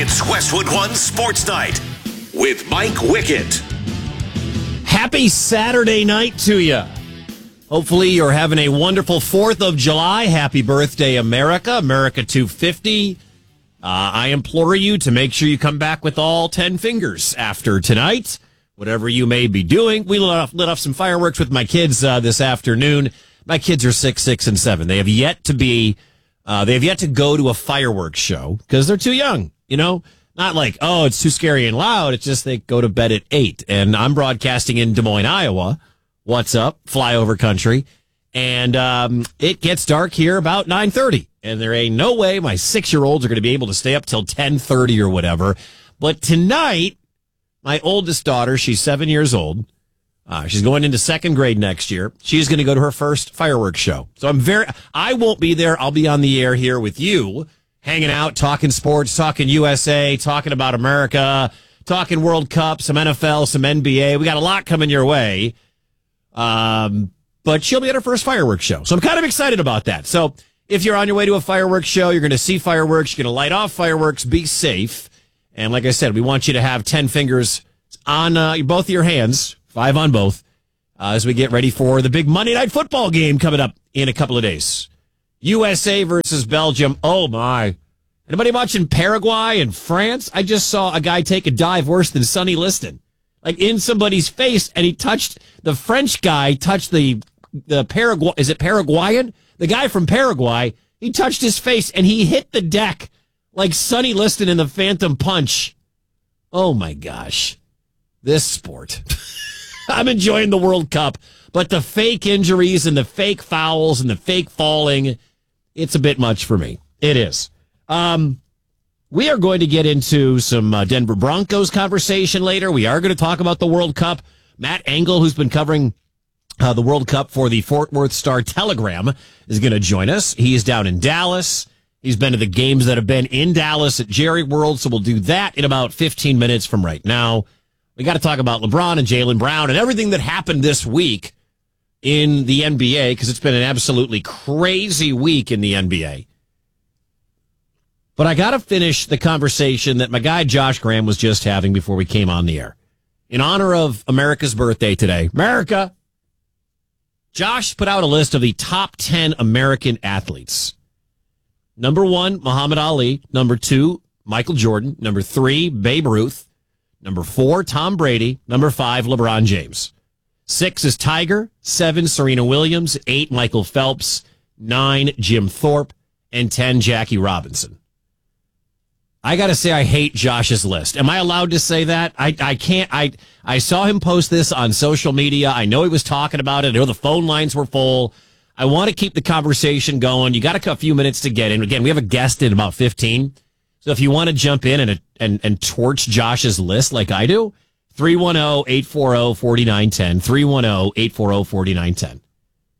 It's Westwood One Sports Night with Mike Wickett. Happy Saturday night to you. Hopefully you're having a wonderful 4th of July. Happy birthday, America. America 250. I implore you to make sure you come back with all 10 fingers after tonight. Whatever you may be doing. We lit off some fireworks with my kids this afternoon. My kids are 6, and 7. They have yet to go to a fireworks show because they're too young, you know? Not like, oh, it's too scary and loud. It's just they go to bed at 8. And I'm broadcasting in Des Moines, Iowa. What's up? Flyover country. And it gets dark here about 9:30. And there ain't no way my 6-year-olds are going to be able to stay up till 10:30 or whatever. But tonight, my oldest daughter, she's 7 years old. She's going into 2nd grade next year. She's going to go to her first fireworks show. So I won't be there. I'll be on the air here with you, hanging out, talking sports, talking USA, talking about America, talking World Cup, some NFL, some NBA. We got a lot coming your way. But she'll be at her first fireworks show. So I'm kind of excited about that. So if you're on your way to a fireworks show, you're going to see fireworks, you're going to light off fireworks, be safe. And like I said, we want you to have 10 fingers on both of your hands, 5 on both, as we get ready for the big Monday Night Football game coming up in a couple of days. USA versus Belgium. Oh, my. Anybody watching Paraguay and France? I just saw a guy take a dive worse than Sonny Liston. Like in somebody's face, and the French guy touched the Paraguay. Is it Paraguayan? The guy from Paraguay, he touched his face, and he hit the deck like Sonny Liston in the Phantom Punch. Oh, my gosh. This sport. I'm enjoying the World Cup, but the fake injuries and the fake fouls and the fake falling, it's a bit much for me. It is. We are going to get into some Denver Broncos conversation later. We are going to talk about the World Cup. Matt Engel, who's been covering the World Cup for the Fort Worth Star-Telegram, is going to join us. He's down in Dallas. He's been to the games that have been in Dallas at Jerry World, so we'll do that in about 15 minutes from right now. We got to talk about LeBron and Jaylen Brown and everything that happened this week in the NBA, because it's been an absolutely crazy week in the NBA. But I got to finish the conversation that my guy Josh Graham was just having before we came on the air. In honor of America's birthday today, America, Josh put out a list of the top 10 American athletes. Number 1, Muhammad Ali. Number 2, Michael Jordan. Number 3, Babe Ruth. Number 4, Tom Brady. Number 5, LeBron James. 6 is Tiger. 7, Serena Williams. 8, Michael Phelps. 9, Jim Thorpe. And 10, Jackie Robinson. I got to say, I hate Josh's list. Am I allowed to say that? I can't. I saw him post this on social media. I know he was talking about it. I know the phone lines were full. I want to keep the conversation going. You got a few minutes to get in. Again, we have a guest in about 15. So if you want to jump in and torch Josh's list like I do, 310-840-4910, 310-840-4910.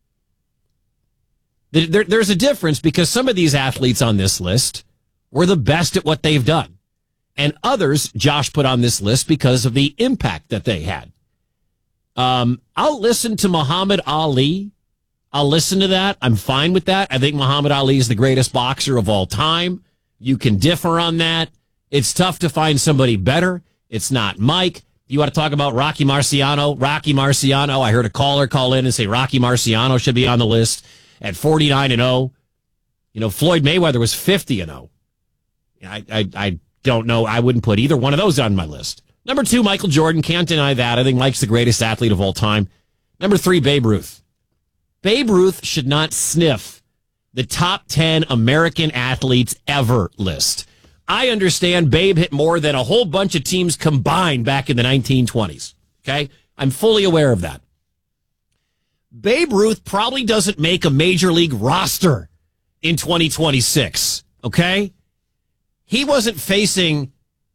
There's a difference because some of these athletes on this list were the best at what they've done. And others, Josh put on this list because of the impact that they had. I'll listen to Muhammad Ali. I'll listen to that. I'm fine with that. I think Muhammad Ali is the greatest boxer of all time. You can differ on that. It's tough to find somebody better. It's not Mike. You want to talk about Rocky Marciano? I heard a caller call in and say Rocky Marciano should be on the list at 49-0. You know, Floyd Mayweather was 50-0. I don't know. I wouldn't put either one of those on my list. Number 2, Michael Jordan. Can't deny that. I think Mike's the greatest athlete of all time. Number 3, Babe Ruth. Babe Ruth should not sniff the top 10 American athletes ever list. I understand Babe hit more than a whole bunch of teams combined back in the 1920s. Okay? I'm fully aware of that. Babe Ruth probably doesn't make a major league roster in 2026. Okay? He wasn't facing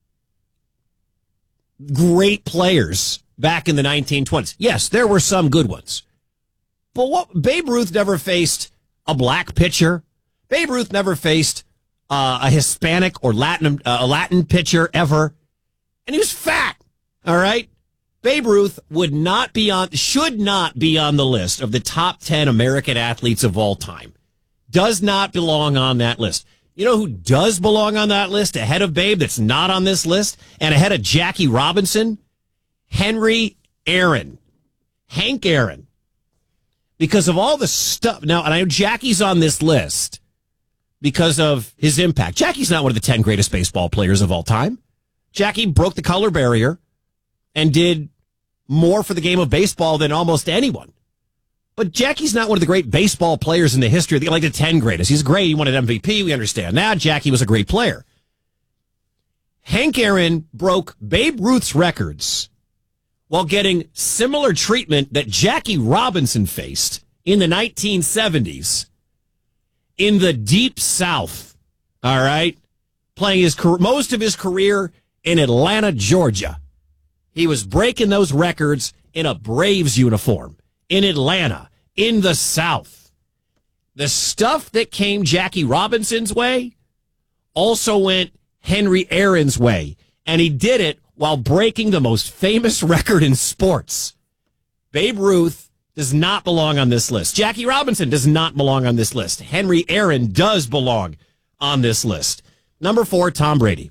great players back in the 1920s. Yes, there were some good ones. But Babe Ruth never faced a black pitcher. Babe Ruth never faced a Hispanic or Latin pitcher ever. And he was fat. All right? Babe Ruth should not be on the list of the top 10 American athletes of all time. Does not belong on that list. You know who does belong on that list ahead of Babe that's not on this list and ahead of Jackie Robinson? Henry Aaron. Hank Aaron. Because of all the stuff. Now, and I know Jackie's on this list because of his impact. Jackie's not one of the 10 greatest baseball players of all time. Jackie broke the color barrier and did more for the game of baseball than almost anyone. But Jackie's not one of the great baseball players in the history of the 10 greatest. He's great. He won an MVP. We understand that. Jackie was a great player. Hank Aaron broke Babe Ruth's records while getting similar treatment that Jackie Robinson faced in the 1970s in the Deep South. All right? Playing most of his career in Atlanta, Georgia. He was breaking those records in a Braves uniform. In Atlanta, in the South. The stuff that came Jackie Robinson's way also went Henry Aaron's way. And he did it while breaking the most famous record in sports. Babe Ruth does not belong on this list. Jackie Robinson does not belong on this list. Henry Aaron does belong on this list. Number 4, Tom Brady.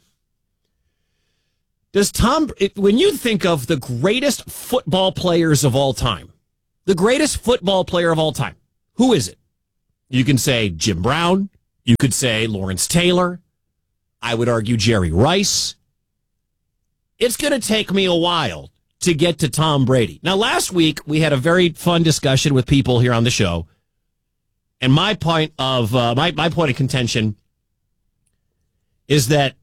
When you think of the greatest football players of all time, the greatest football player of all time. Who is it? You can say Jim Brown. You could say Lawrence Taylor. I would argue Jerry Rice. It's going to take me a while to get to Tom Brady. Now, last week, we had a very fun discussion with people here on the show. And my point of my point of contention is that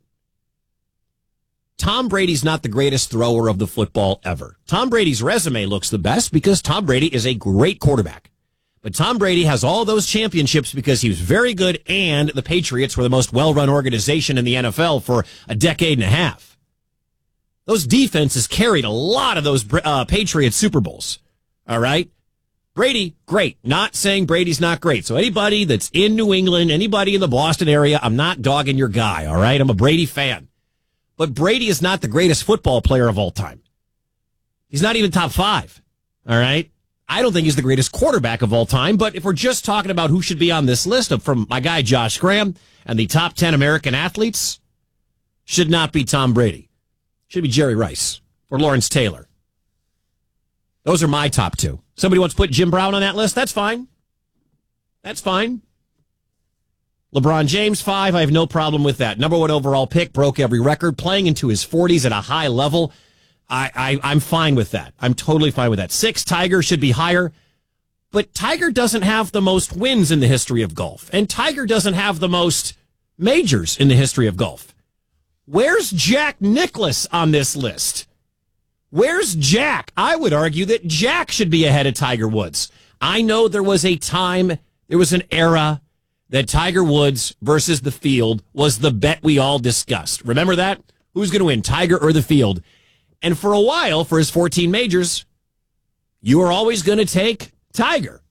Tom Brady's not the greatest thrower of the football ever. Tom Brady's resume looks the best because Tom Brady is a great quarterback. But Tom Brady has all those championships because he was very good and the Patriots were the most well-run organization in the NFL for a decade and a half. Those defenses carried a lot of those Patriots Super Bowls. All right? Brady, great. Not saying Brady's not great. So anybody that's in New England, anybody in the Boston area, I'm not dogging your guy, all right? I'm a Brady fan. But Brady is not the greatest football player of all time. He's not even top 5. All right? I don't think he's the greatest quarterback of all time. But if we're just talking about who should be on this list from my guy Josh Graham and the top 10 American athletes, should not be Tom Brady. Should be Jerry Rice or Lawrence Taylor. Those are my top 2. Somebody wants to put Jim Brown on that list? That's fine. That's fine. LeBron James, 5. I have no problem with that. Number 1 overall pick, broke every record, playing into his 40s at a high level. I'm fine with that. I'm totally fine with that. 6, Tiger should be higher. But Tiger doesn't have the most wins in the history of golf. And Tiger doesn't have the most majors in the history of golf. Where's Jack Nicklaus on this list? Where's Jack? I would argue that Jack should be ahead of Tiger Woods. I know there was a time, there was an era that Tiger Woods versus the field was the bet we all discussed. Remember that? Who's going to win, Tiger or the field? And for a while, for his 14 majors, you were always going to take Tiger.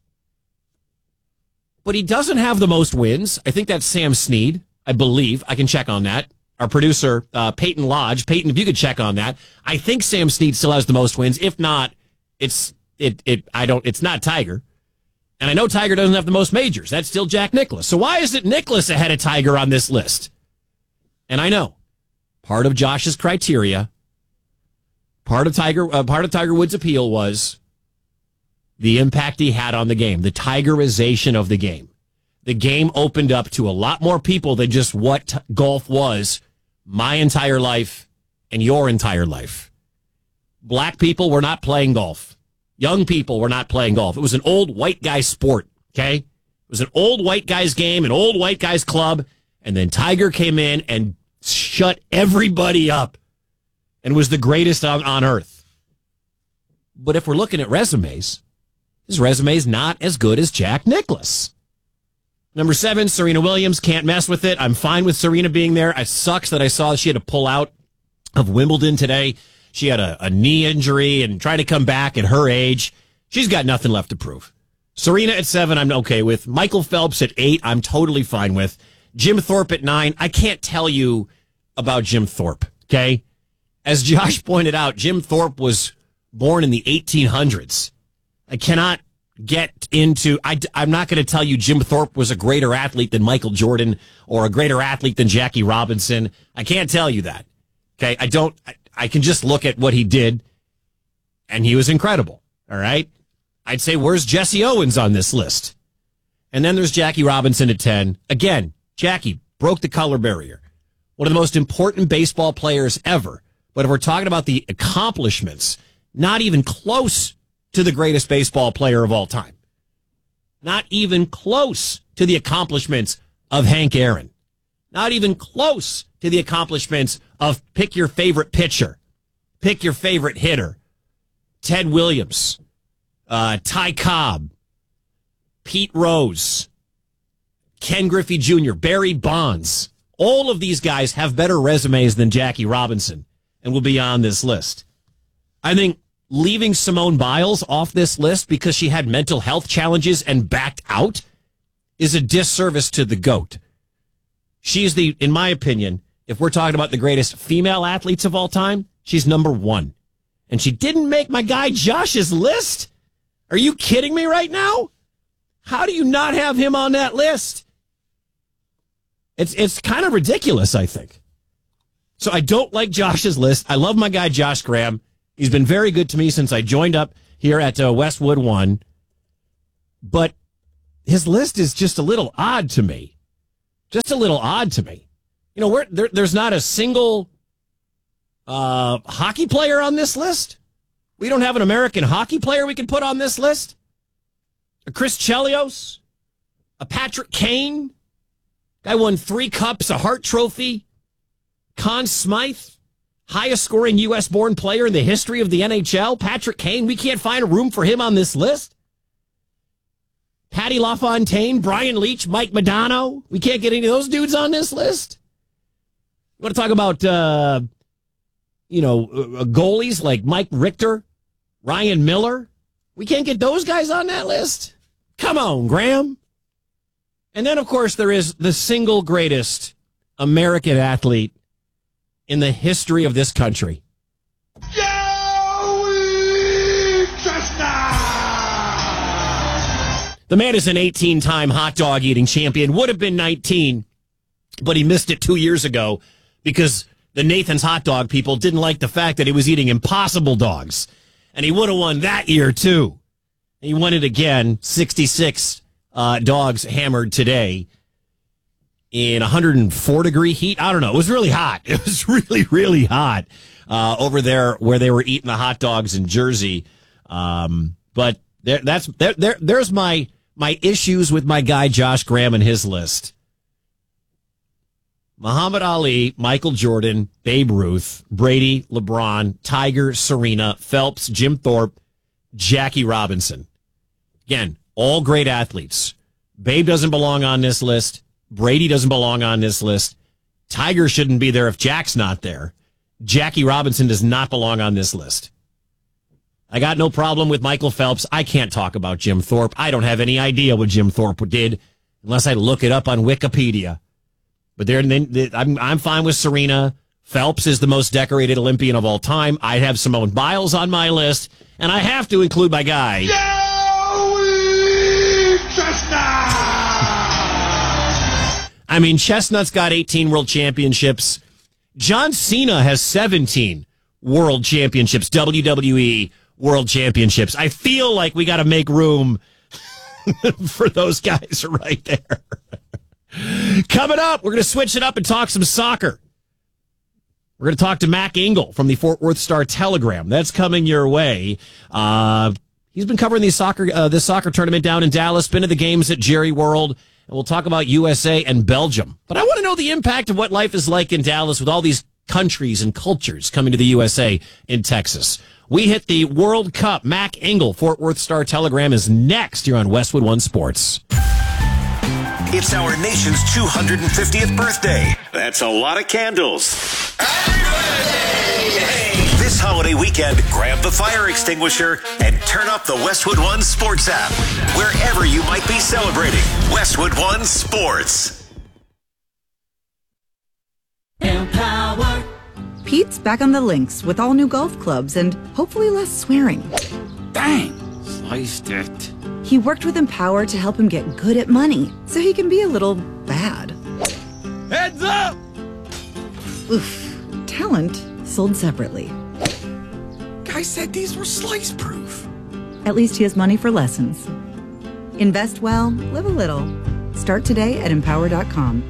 But he doesn't have the most wins. I think that's Sam Snead, I believe. I can check on that. Our producer, Peyton Lodge. Peyton, if you could check on that. I think Sam Snead still has the most wins. If not, it's not Tiger. And I know Tiger doesn't have the most majors. That's still Jack Nicklaus. So why isn't Nicklaus ahead of Tiger on this list? And I know part of Josh's criteria, part of Tiger Woods' appeal was the impact he had on the game, the Tigerization of the game. The game opened up to a lot more people than just what golf was my entire life and your entire life. Black people were not playing golf. Young people were not playing golf. It was an old white guy sport, okay? It was an old white guy's game, an old white guy's club, and then Tiger came in and shut everybody up and was the greatest on earth. But if we're looking at resumes, his resume is not as good as Jack Nicklaus. Number 7, Serena Williams, can't mess with it. I'm fine with Serena being there. It sucks that I saw she had to pull out of Wimbledon today. She had a knee injury and tried to come back at her age. She's got nothing left to prove. Serena at 7, I'm okay with. Michael Phelps at 8, I'm totally fine with. Jim Thorpe at 9, I can't tell you about Jim Thorpe, okay? As Josh pointed out, Jim Thorpe was born in the 1800s. I cannot get into, I'm not going to tell you Jim Thorpe was a greater athlete than Michael Jordan or a greater athlete than Jackie Robinson. I can't tell you that. Okay. I can just look at what he did, and he was incredible. All right. I'd say, where's Jesse Owens on this list? And then there's Jackie Robinson at 10. Again, Jackie broke the color barrier. One of the most important baseball players ever. But if we're talking about the accomplishments, not even close to the greatest baseball player of all time. Not even close to the accomplishments of Hank Aaron. Not even close to the accomplishments of pick your favorite pitcher. Pick your favorite hitter. Ted Williams. Ty Cobb. Pete Rose. Ken Griffey Jr., Barry Bonds. All of these guys have better resumes than Jackie Robinson and will be on this list. I think leaving Simone Biles off this list because she had mental health challenges and backed out is a disservice to the GOAT. She's in my opinion, if we're talking about the greatest female athletes of all time, she's number one. And she didn't make my guy Josh's list? Are you kidding me right now? How do you not have him on that list? It's kind of ridiculous, I think. So I don't like Josh's list. I love my guy Josh Graham. He's been very good to me since I joined up here at Westwood One. But his list is just a little odd to me. Just a little odd to me. You know, there's not a single hockey player on this list. We don't have an American hockey player we can put on this list. A Chris Chelios, a Patrick Kane. Guy won 3 cups, a Hart Trophy. Conn Smythe, highest scoring U.S.-born player in the history of the NHL. Patrick Kane, we can't find a room for him on this list. Patty LaFontaine, Brian Leach, Mike Modano. We can't get any of those dudes on this list. You want to talk about, goalies like Mike Richter, Ryan Miller? We can't get those guys on that list? Come on, Graham. And then, of course, there is the single greatest American athlete in the history of this country. Joey Chestnut! The man is an 18-time hot dog eating champion. Would have been 19, but he missed it 2 years ago because the Nathan's hot dog people didn't like the fact that he was eating Impossible dogs. And he would have won that year, too. He won it again, 66 dogs hammered today in 104-degree heat. I don't know. It was really hot. It was really, really hot over there where they were eating the hot dogs in Jersey. But there's my issues with my guy Josh Graham and his list. Muhammad Ali, Michael Jordan, Babe Ruth, Brady, LeBron, Tiger, Serena, Phelps, Jim Thorpe, Jackie Robinson. Again, all great athletes. Babe doesn't belong on this list. Brady doesn't belong on this list. Tiger shouldn't be there if Jack's not there. Jackie Robinson does not belong on this list. I got no problem with Michael Phelps. I can't talk about Jim Thorpe. I don't have any idea what Jim Thorpe did unless I look it up on Wikipedia. But I'm fine with Serena. Phelps is the most decorated Olympian of all time. I have Simone Biles on my list, and I have to include my guy, Joey Chestnut! I mean, Chestnut's got 18 world championships. John Cena has 17 world championships, WWE world championships. I feel like we got to make room for those guys right there. Coming up, we're going to switch it up and talk some soccer. We're going to talk to Mac Engel from the Fort Worth Star-Telegram. That's coming your way. He's been covering this soccer tournament down in Dallas, been to the games at Jerry World, and we'll talk about USA and Belgium. But I want to know the impact of what life is like in Dallas with all these countries and cultures coming to the USA in Texas. We hit the World Cup. Mac Engel, Fort Worth Star-Telegram, is next here on Westwood One Sports. It's our nation's 250th birthday. That's a lot of candles. Happy birthday! This holiday weekend, grab the fire extinguisher and turn up the Westwood One Sports app. Wherever you might be celebrating, Westwood One Sports. Empower. Pete's back on the links with all new golf clubs and hopefully less swearing. Dang, sliced it. He worked with Empower to help him get good at money, so he can be a little bad. Heads up! Oof. Talent sold separately. Guy said these were slice-proof. At least he has money for lessons. Invest well, live a little. Start today at Empower.com.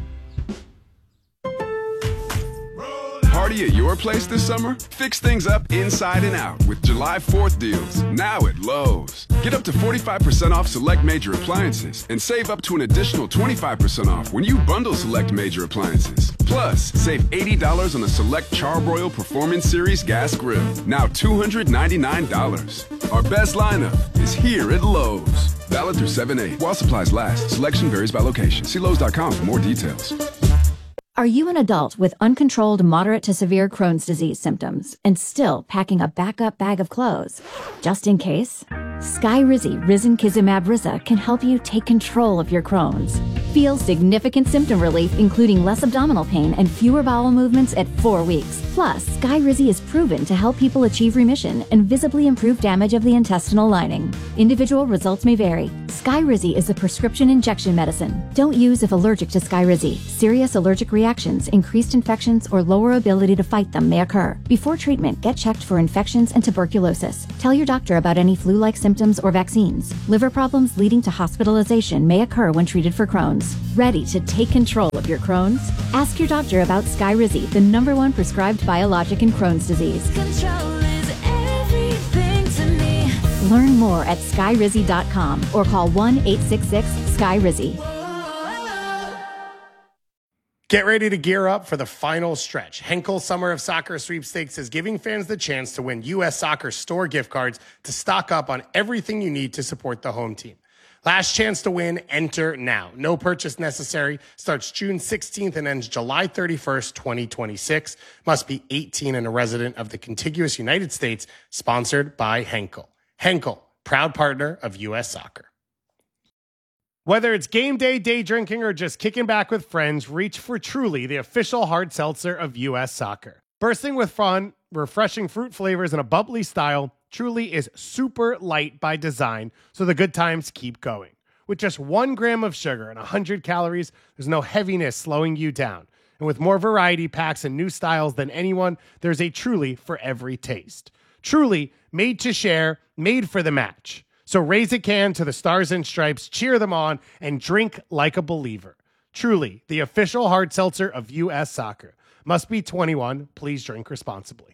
Party at your place this summer? Fix things up inside and out with July 4th deals, now at Lowe's. Get up to 45% off select major appliances and save up to an additional 25% off when you bundle select major appliances. Plus, save $80 on a select Charbroil Performance Series gas grill, now $299. Our best lineup is here at Lowe's. Valid through 7/8. While supplies last, selection varies by location. See Lowe's.com for more details. Are you an adult with uncontrolled moderate to severe Crohn's disease symptoms and still packing a backup bag of clothes? Just in case? Skyrizi Risankizumab Riza can help you take control of your Crohn's. Feel significant symptom relief, including less abdominal pain and fewer bowel movements at 4 weeks. Plus, Skyrizi is proven to help people achieve remission and visibly improve damage of the intestinal lining. Individual results may vary. Skyrizi is a prescription injection medicine. Don't use if allergic to Skyrizi. Serious allergic reactions, increased infections, or lower ability to fight them may occur. Before treatment, get checked for infections and tuberculosis. Tell your doctor about any flu-like symptoms or vaccines. Liver problems leading to hospitalization may occur when treated for Crohn's. Ready to take control of your Crohn's? Ask your doctor about Skyrizi, the #1 prescribed biologic in Crohn's disease. Control is everything to me. Learn more at skyrizi.com or call 1-866-SKYRIZI. Get ready to gear up for the final stretch. Henkel Summer of Soccer Sweepstakes is giving fans the chance to win U.S. Soccer store gift cards to stock up on everything you need to support the home team. Last chance to win, enter now. No purchase necessary. Starts June 16th and ends July 31st, 2026. Must be 18 and a resident of the contiguous United States. Sponsored by Henkel. Henkel, proud partner of U.S. Soccer. Whether it's game day, day drinking, or just kicking back with friends, reach for Truly, the official hard seltzer of U.S. Soccer. Bursting with fun, refreshing fruit flavors, and a bubbly style, Truly is super light by design, so the good times keep going. With just 1 gram of sugar and 100 calories, there's no heaviness slowing you down. And with more variety packs and new styles than anyone, there's a Truly for every taste. Truly, made to share, made for the match. So raise a can to the Stars and Stripes, cheer them on, and drink like a believer. Truly, the official hard seltzer of U.S. Soccer. Must be 21. Please drink responsibly.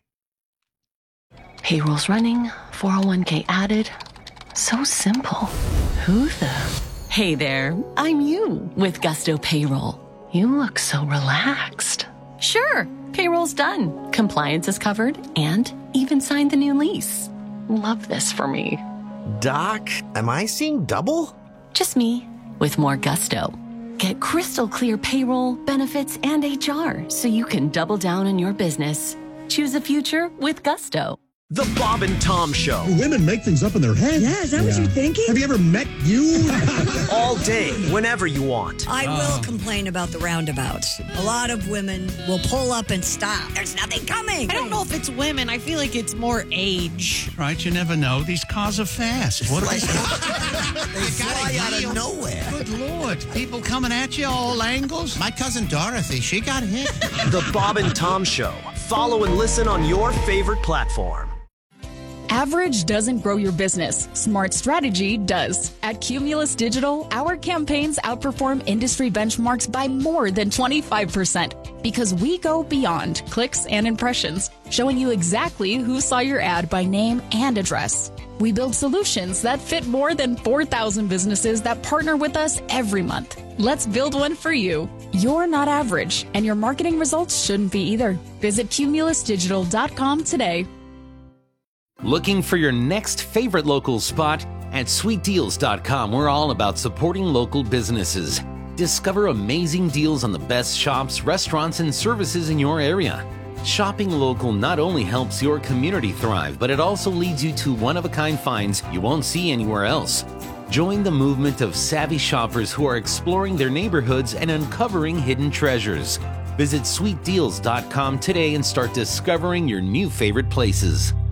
Payroll's running, 401k added. So simple. Who the? Hey there, I'm you with Gusto Payroll. You look so relaxed. Sure, payroll's done. Compliance is covered and even signed the new lease. Love this for me. Doc, am I seeing double? Just me with more gusto. Get crystal clear payroll, benefits, and HR so you can double down on your business. Choose a future with Gusto. The Bob and Tom Show. Women make things up in their head. Yeah, is that what you're thinking? Have you ever met you? All day, whenever you want. I will complain about the roundabouts. A lot of women will pull up and stop. There's nothing coming. I don't know if it's women. I feel like it's more age. Right, you never know. These cars are fast. What They fly out of nowhere. Good Lord. People coming at you all angles. My cousin Dorothy, she got hit. The Bob and Tom Show. Follow and listen on your favorite platform. Average doesn't grow your business. Smart strategy does. At Cumulus Digital, our campaigns outperform industry benchmarks by more than 25% because we go beyond clicks and impressions, showing you exactly who saw your ad by name and address. We build solutions that fit more than 4,000 businesses that partner with us every month. Let's build one for you. You're not average, and your marketing results shouldn't be either. Visit cumulusdigital.com today. Looking for your next favorite local spot? At sweetdeals.com, we're all about supporting local businesses. Discover amazing deals on the best shops, restaurants, and services in your area. Shopping local not only helps your community thrive, but it also leads you to one-of-a-kind finds you won't see anywhere else. Join the movement of savvy shoppers who are exploring their neighborhoods and uncovering hidden treasures. Visit sweetdeals.com today and start discovering your new favorite places.